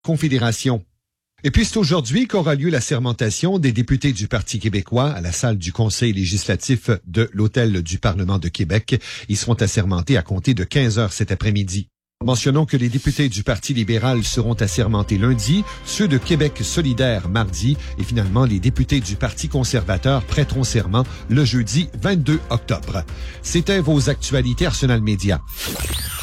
Confédération. Et puis c'est aujourd'hui qu'aura lieu l'assermentation des députés du Parti québécois à la salle du Conseil législatif de l'Hôtel du Parlement de Québec. Ils seront assermentés à compter de 15 heures cet après-midi. Mentionnons que les députés du Parti libéral seront assermentés lundi, ceux de Québec solidaire mardi et finalement les députés du Parti conservateur prêteront serment le jeudi 22 octobre. C'était vos actualités Arsenal Média.